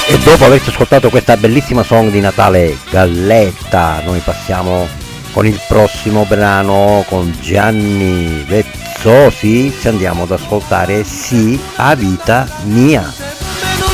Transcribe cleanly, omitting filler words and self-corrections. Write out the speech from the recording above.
E dopo averci ascoltato questa bellissima song di Natale, Galletta, noi passiamo con il prossimo brano con Gianni Vezzosi, ci andiamo ad ascoltare Sì a vita mia.